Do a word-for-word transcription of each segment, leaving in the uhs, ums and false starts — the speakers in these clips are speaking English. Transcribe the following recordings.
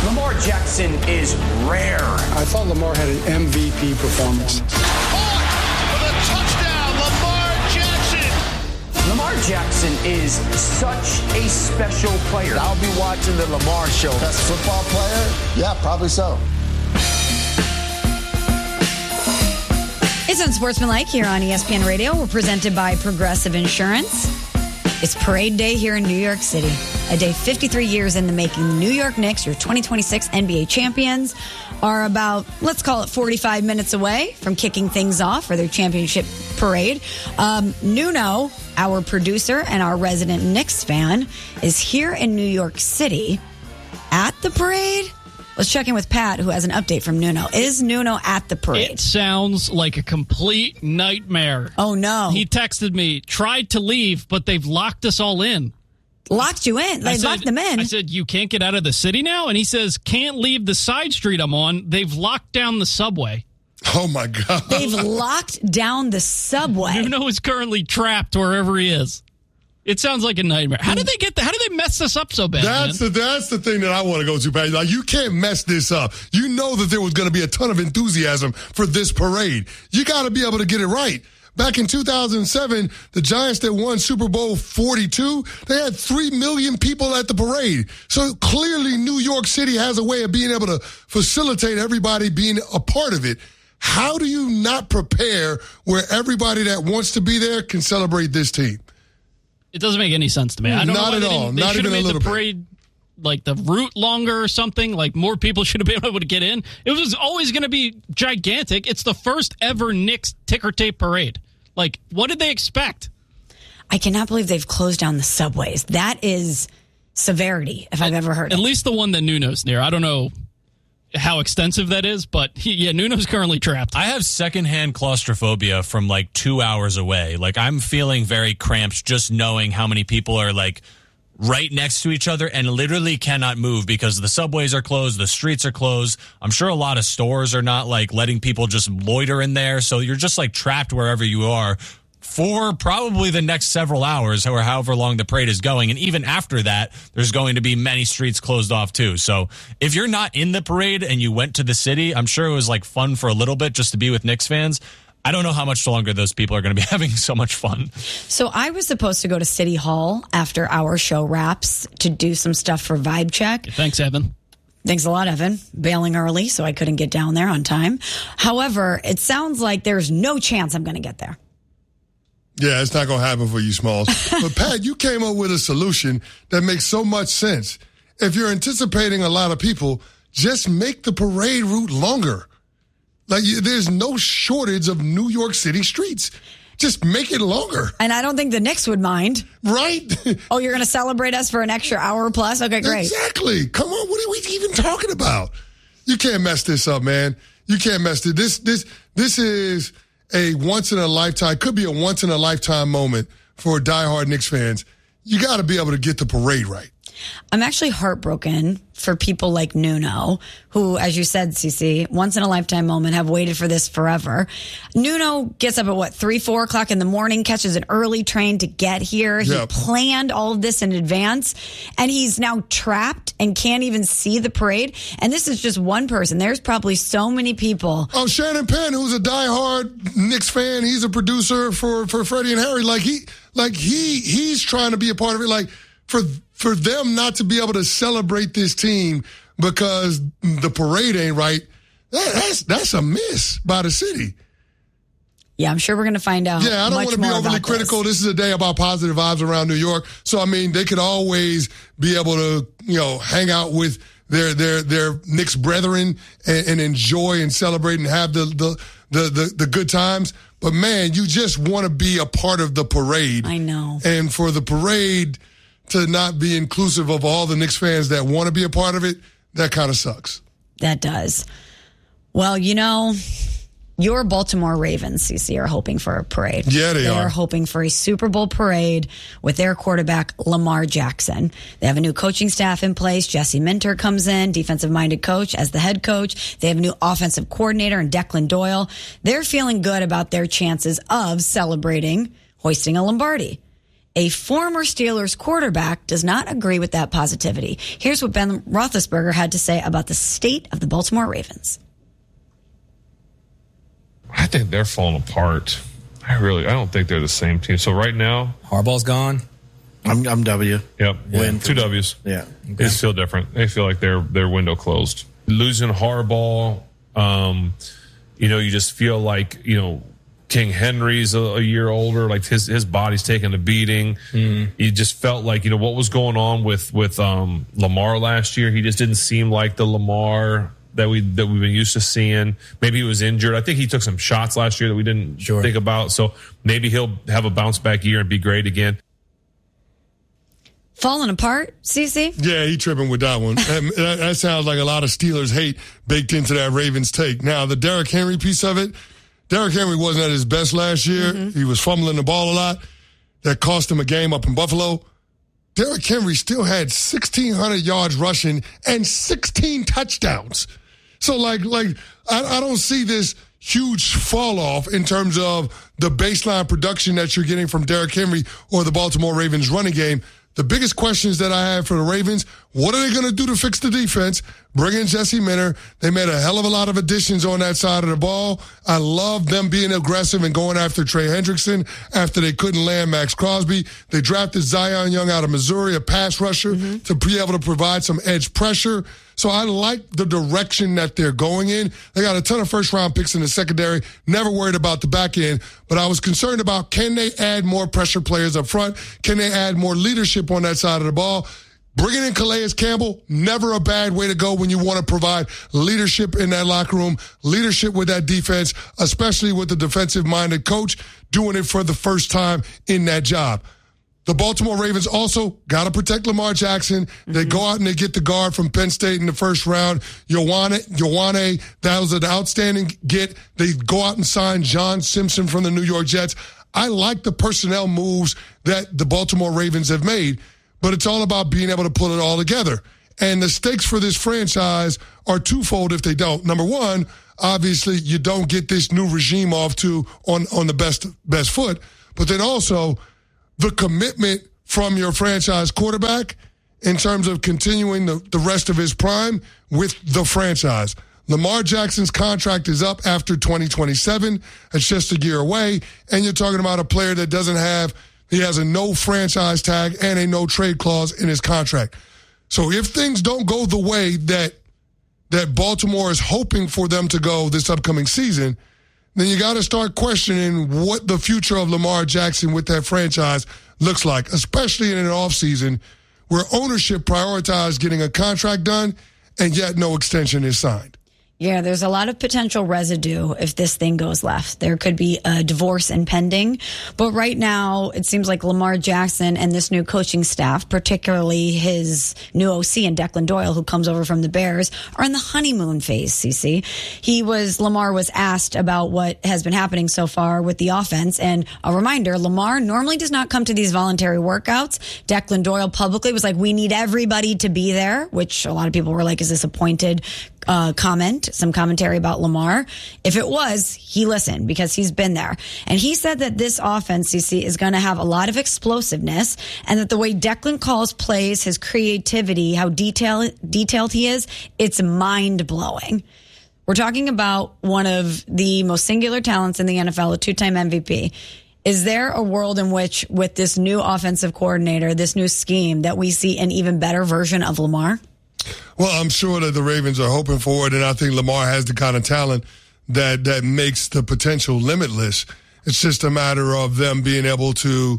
Lamar Jackson is rare. I thought Lamar had an M V P performance. Caught for the touchdown, Lamar Jackson. Lamar Jackson is such a special player. I'll be watching the Lamar Show. Best football player? Yeah, probably so. It's Unsportsmanlike here on E S P N Radio. We're presented by Progressive Insurance. It's Parade Day here in New York City. A day fifty-three years in the making. The New York Knicks, your twenty twenty-six N B A champions, are about, let's call it forty-five minutes away from kicking things off for their championship parade. Um, Nuno, our producer and our resident Knicks fan, is here in New York City at the parade. Let's check in with Pat, who has an update from Nuno. Is Nuno at the parade? It sounds like a complete nightmare. Oh, no. He texted me, tried to leave, but they've locked us all in. Locked you in? They said, locked them in? I said, you can't get out of the city now? And he says, can't leave the side street I'm on. They've locked down the subway. Oh, my God. They've locked down the subway. Nuno is currently trapped wherever he is. It sounds like a nightmare. How did they get the, How did they mess this up so bad? That's man? the that's the thing that I want to go to, Pat. Like, you can't mess this up. You know that there was going to be a ton of enthusiasm for this parade. You got to be able to get it right. Back in two thousand seven, the Giants that won Super Bowl forty-two, they had three million people at the parade. So clearly New York City has a way of being able to facilitate everybody being a part of it. How do you not prepare where everybody that wants to be there can celebrate this team? It doesn't make any sense to me. I don't Not know at they all. They Not should even have a made little the parade bit. Like the route longer or something. Like more people should have been able to get in. It was always going to be gigantic. It's the first ever Knicks ticker tape parade. Like, what did they expect? I cannot believe they've closed down the subways. That is severity, if I've at, ever heard At it. least the one that Nuno's near. I don't know how extensive that is, but he, yeah, Nuno's currently trapped. I have secondhand claustrophobia from like two hours away. Like, I'm feeling very cramped just knowing how many people are like right next to each other and literally cannot move because the subways are closed, the streets are closed. I'm sure a lot of stores are not like letting people just loiter in there. So you're just like trapped wherever you are for probably the next several hours or however long the parade is going. And even after that, there's going to be many streets closed off too. So if you're not in the parade and you went to the city, I'm sure it was like fun for a little bit just to be with Knicks fans. I don't know how much longer those people are going to be having so much fun. So I was supposed to go to City Hall after our show wraps to do some stuff for Vibe Check. Thanks, Evan. Thanks a lot, Evan. Bailing early, so I couldn't get down there on time. However, it sounds like there's no chance I'm going to get there. Yeah, it's not going to happen for you, Smalls. But, Pat, you came up with a solution that makes so much sense. If you're anticipating a lot of people, just make the parade route longer. Like, there's no shortage of New York City streets. Just make it longer. And I don't think the Knicks would mind. Right? Oh, you're going to celebrate us for an extra hour plus? Okay, great. Exactly. Come on, what are we even talking about? You can't mess this up, man. You can't mess this. This, this, this is a once-in-a-lifetime, could be a once-in-a-lifetime moment for diehard Knicks fans. You got to be able to get the parade right. I'm actually heartbroken for people like Nuno, who, as you said, Cece, once in a lifetime moment, have waited for this forever. Nuno gets up at what, three, four o'clock in the morning, catches an early train to get here. He Yep. planned all of this in advance, and he's now trapped and can't even see the parade. And this is just one person. There's probably so many people. Oh, Shannon Penn, who's a diehard Knicks fan, he's a producer for, for Freddie and Harry. Like he, like he, he's trying to be a part of it. Like for for them not to be able to celebrate this team because the parade ain't right, that, that's that's a miss by the city. Yeah, I'm sure we're going to find out. Yeah, I don't much want to be more overly about critical. This. This is a day about positive vibes around New York. So, I mean, they could always be able to, you know, hang out with their their their Knicks brethren and, and enjoy and celebrate and have the, the the the the good times. But, man, you just want to be a part of the parade. I know. And for the parade to not be inclusive of all the Knicks fans that want to be a part of it, that kind of sucks. That does. Well, you know, your Baltimore Ravens, Cece, are hoping for a parade. Yeah, they, they are. are hoping for a Super Bowl parade with their quarterback, Lamar Jackson. They have a new coaching staff in place. Jesse Minter comes in, defensive-minded coach, as the head coach. They have a new offensive coordinator in Declan Doyle. They're feeling good about their chances of celebrating hoisting a Lombardi. A former Steelers quarterback does not agree with that positivity. Here's what Ben Roethlisberger had to say about the state of the Baltimore Ravens. I think they're falling apart. I really, I don't think they're the same team. So right now, Harbaugh's gone. I'm, I'm W. Yep. Win. Two W's. Yeah. Okay. They feel different. They feel like their their window closed. Losing Harbaugh, um, you know, you just feel like, you know, King Henry's a, a year older. Like his his body's taking a beating. Mm. You just felt like, you know, what was going on with with um, Lamar last year. He just didn't seem like the Lamar that we that we've been used to seeing. Maybe he was injured. I think he took some shots last year that we didn't sure. think about. So maybe he'll have a bounce back year and be great again. Falling apart, Cece? Yeah, he tripping with that one. that, that sounds like a lot of Steelers hate baked into that Ravens take. Now, the Derrick Henry piece of it, Derrick Henry wasn't at his best last year. Mm-hmm. He was fumbling the ball a lot. That cost him a game up in Buffalo. Derrick Henry still had sixteen hundred yards rushing and sixteen touchdowns. So, like, like I, I don't see this huge fall off in terms of the baseline production that you're getting from Derrick Henry or the Baltimore Ravens running game. The biggest questions that I have for the Ravens, what are they going to do to fix the defense? Bring in Jesse Minter. They made a hell of a lot of additions on that side of the ball. I love them being aggressive and going after Trey Hendrickson after they couldn't land Max Crosby. They drafted Zion Young out of Missouri, a pass rusher, mm-hmm. to be able to provide some edge pressure. So I like the direction that they're going in. They got a ton of first-round picks in the secondary. Never worried about the back end. But I was concerned about, can they add more pressure players up front? Can they add more leadership on that side of the ball? Bringing in Calais Campbell, never a bad way to go when you want to provide leadership in that locker room, leadership with that defense, especially with the defensive-minded coach doing it for the first time in that job. The Baltimore Ravens also got to protect Lamar Jackson. They mm-hmm. go out and they get the guard from Penn State in the first round. Ioane, Ioane, that was an outstanding get. They go out and sign John Simpson from the New York Jets. I like the personnel moves that the Baltimore Ravens have made, but it's all about being able to pull it all together. And the stakes for this franchise are twofold if they don't. Number one, obviously, you don't get this new regime off to on, on the best best foot, but then also the commitment from your franchise quarterback in terms of continuing the, the rest of his prime with the franchise. Lamar Jackson's contract is up after twenty twenty-seven. It's just a year away. And you're talking about a player that doesn't have, he has a no franchise tag and a no trade clause in his contract. So if things don't go the way that that Baltimore is hoping for them to go this upcoming season, then you got to start questioning what the future of Lamar Jackson with that franchise looks like, especially in an offseason where ownership prioritized getting a contract done and yet no extension is signed. Yeah, there's a lot of potential residue if this thing goes left. There could be a divorce impending. But right now, it seems like Lamar Jackson and this new coaching staff, particularly his new O C and Declan Doyle, who comes over from the Bears, are in the honeymoon phase, Cece. He was, Lamar was asked about what has been happening so far with the offense. And a reminder, Lamar normally does not come to these voluntary workouts. Declan Doyle publicly was like, we need everybody to be there, which a lot of people were like, is this a pointed Uh, comment, some commentary about Lamar? If it was, he listened because he's been there. And he said that this offense, you see, is going to have a lot of explosiveness and that the way Declan calls plays, his creativity, how detail, detailed he is, it's mind-blowing. We're talking about one of the most singular talents in the N F L, a two-time M V P. Is there a world in which, with this new offensive coordinator, this new scheme, that we see an even better version of Lamar? Well, I'm sure that the Ravens are hoping for it, and I think Lamar has the kind of talent that that makes the potential limitless. It's just a matter of them being able to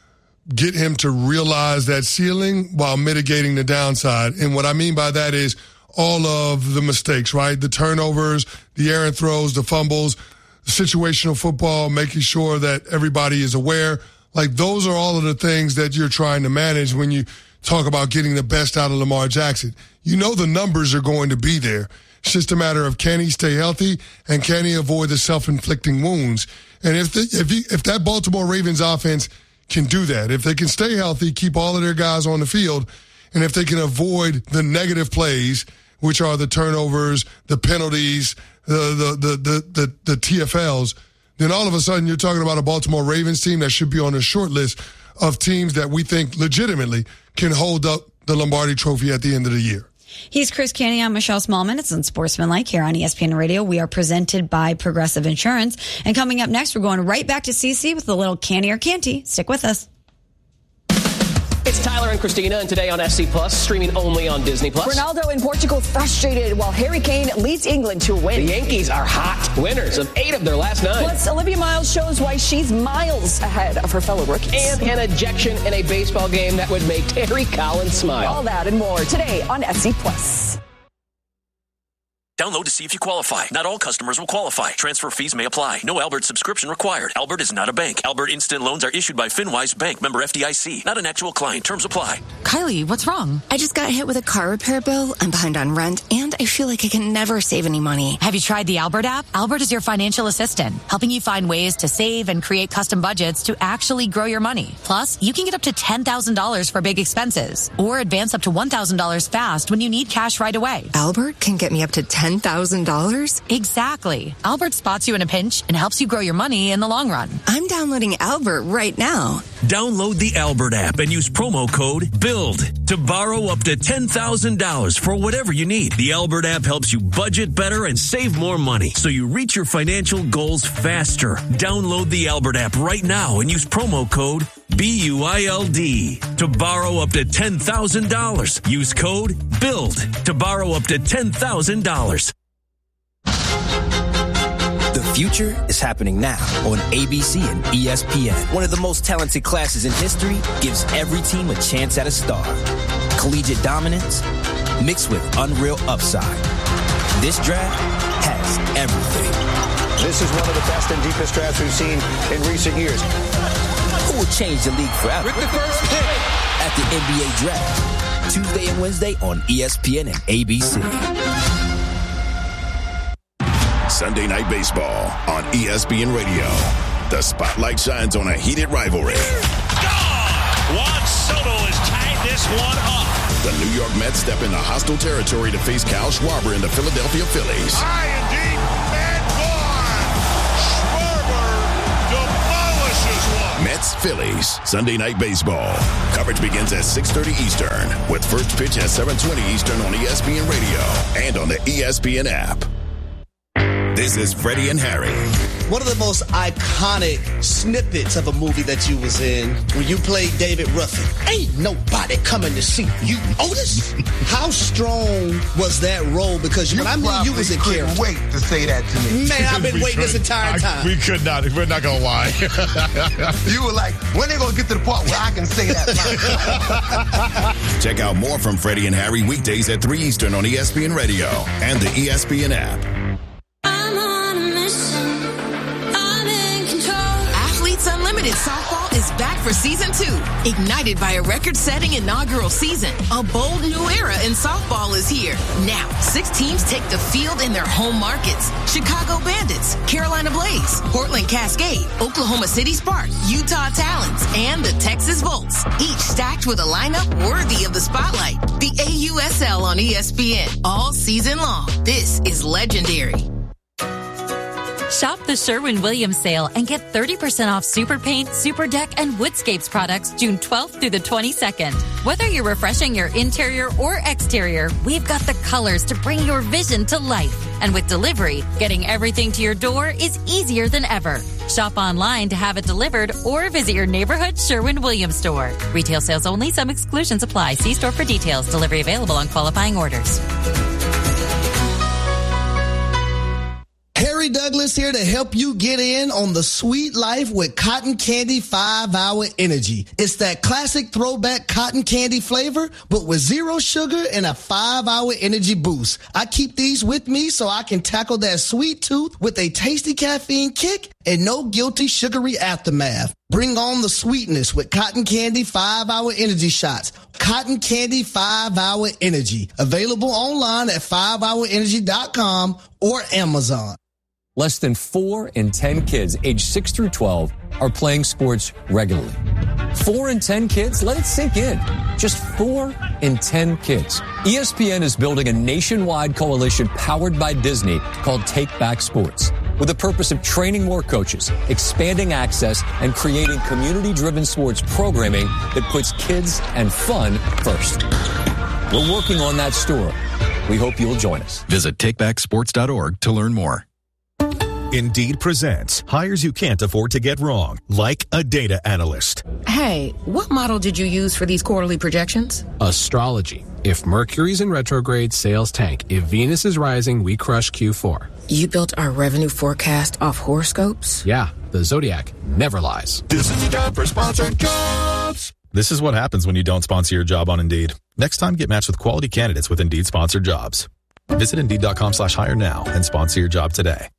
get him to realize that ceiling while mitigating the downside. And what I mean by that is all of the mistakes, right? The turnovers, the errant throws, the fumbles, situational football, making sure that everybody is aware. Like, those are all of the things that you're trying to manage when you talk about getting the best out of Lamar Jackson. You know the numbers are going to be there. It's just a matter of, can he stay healthy and can he avoid the self-inflicting wounds? And if the, if he, if that Baltimore Ravens offense can do that, if they can stay healthy, keep all of their guys on the field, and if they can avoid the negative plays, which are the turnovers, the penalties, the the the the, the, the T F Ls, then all of a sudden you're talking about a Baltimore Ravens team that should be on the short list of teams that we think legitimately can hold up the Lombardi Trophy at the end of the year. He's Chris Canty. I'm Michelle Smallman. It's Unsportsmanlike here on E S P N Radio. We are presented by Progressive Insurance. And coming up next, we're going right back to C C with a little Canty or Canty. Stick with us. It's Tyler and Christina, and today on S C Plus, streaming only on Disney Plus. Ronaldo in Portugal frustrated while Harry Kane leads England to a win. The Yankees are hot, winners of eight of their last nine. Plus, Olivia Miles shows why she's miles ahead of her fellow rookies. And an ejection in a baseball game that would make Terry Collins smile. All that and more today on S C Plus. Download to see if you qualify. Not all customers will qualify. Transfer fees may apply. No Albert subscription required. Albert is not a bank. Albert Instant Loans are issued by FinWise Bank, member F D I C. Not an actual client. Terms apply. Kylie, what's wrong? I just got hit with a car repair bill. I'm behind on rent, and I feel like I can never save any money. Have you tried the Albert app? Albert is your financial assistant, helping you find ways to save and create custom budgets to actually grow your money. Plus, you can get up to ten thousand dollars for big expenses, or advance up to one thousand dollars fast when you need cash right away. Albert can get me up to ten thousand dollars? Exactly. Albert spots you in a pinch and helps you grow your money in the long run. I'm downloading Albert right now. Download the Albert app and use promo code BUILD to borrow up to ten thousand dollars for whatever you need. The Albert app helps you budget better and save more money so you reach your financial goals faster. Download the Albert app right now and use promo code B U I L D to borrow up to ten thousand dollars. Use code BUILD to borrow up to ten thousand dollars. The future is happening now on A B C and E S P N. One of the most talented classes in history gives every team a chance at a star. Collegiate dominance mixed with unreal upside. This draft has everything. This is one of the best and deepest drafts we've seen in recent years. Who will change the league forever? With the first pick at the N B A Draft, Tuesday and Wednesday on E S P N and A B C. Sunday Night Baseball on E S P N Radio. The spotlight shines on a heated rivalry. Gone! Juan Soto has tied this one up. The New York Mets step into hostile territory to face Kyle Schwarber and the Philadelphia Phillies. High and deep and gone. Schwarber demolishes one. Mets Phillies Sunday Night Baseball. Coverage begins at six thirty Eastern with first pitch at seven twenty Eastern on E S P N Radio and on the E S P N app. This is Freddie and Harry. One of the most iconic snippets of a movie that you was in when you played David Ruffin. Ain't nobody coming to see you, Otis. How strong was that role? Because you when I mean you was in couldn't character. wait to say that to me. Man, I've been waiting this entire time. I, we could not. We're not going to lie. You were like, when they going to get to the part where I can say that? Check out more from Freddie and Harry weekdays at three Eastern on E S P N Radio and the E S P N app. Unlimited Softball is back for season two. Ignited by a record-setting inaugural season, a bold new era in softball is here. Now, six teams take the field in their home markets. Chicago Bandits, Carolina Blaze, Portland Cascade, Oklahoma City Spark, Utah Talons, and the Texas Volts. Each stacked with a lineup worthy of the spotlight. The A U S L on E S P N all season long. This is legendary. Shop the Sherwin-Williams sale and get thirty percent off Super Paint, Super Deck, and Woodscapes products June twelfth through the twenty-second. Whether you're refreshing your interior or exterior, we've got the colors to bring your vision to life. And with delivery, getting everything to your door is easier than ever. Shop online to have it delivered or visit your neighborhood Sherwin-Williams store. Retail sales only. Some exclusions apply. See store for details. Delivery available on qualifying orders. Harry Douglas here to help you get in on the sweet life with Cotton Candy five hour Energy. It's that classic throwback cotton candy flavor, but with zero sugar and a five hour energy boost. I keep these with me so I can tackle that sweet tooth with a tasty caffeine kick and no guilty sugary aftermath. Bring on the sweetness with Cotton Candy five hour Energy shots. Cotton Candy five hour Energy. Available online at five hour energy dot com or Amazon. Less than four in ten kids aged six through twelve are playing sports regularly. Four in ten kids? Let it sink in. Just four in ten kids. E S P N is building a nationwide coalition powered by Disney called Take Back Sports. with the purpose of training more coaches, expanding access, and creating community-driven sports programming that puts kids and fun first. We're working on that story. We hope you'll join us. Visit take back sports dot org to learn more. Indeed presents hires you can't afford to get wrong, like a data analyst. Hey, what model did you use for these quarterly projections? Astrology. If Mercury's in retrograde, sales tank. If Venus is rising, we crush Q four. You built our revenue forecast off horoscopes? Yeah, the Zodiac never lies. This is a job for sponsored jobs. This is what happens when you don't sponsor your job on Indeed. Next time, get matched with quality candidates with Indeed sponsored jobs. Visit Indeed.com slash hire now and sponsor your job today.